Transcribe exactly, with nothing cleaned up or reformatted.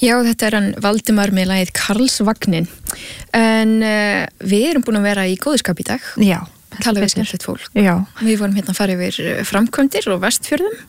Já, þetta er hann Valdimar með lagið Karlsvagnin. En uh, við erum búin að vera í góðskap í dag. Já. Tala við skemmtilegt fólk. Já. Við vorum hérna að fara yfir framkvæmdir og Vestfjörðum.